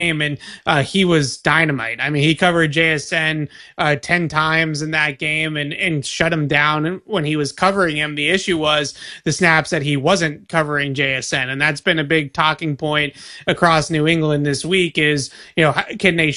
game, and he was dynamite. I mean, he covered JSN 10 times in that game and shut him down. And when he was covering him, the issue was the snaps that he wasn't covering JSN. And that's been a big talking point across New England this week is, can they